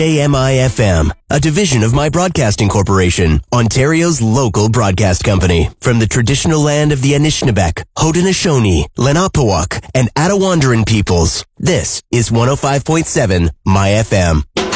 CJMI-FM, a division of My Broadcasting Corporation, Ontario's local broadcast company. From the traditional land of the Anishinaabeg, Haudenosaunee, Lenapehoik, and Attawandaron peoples, this is 105.7 My FM.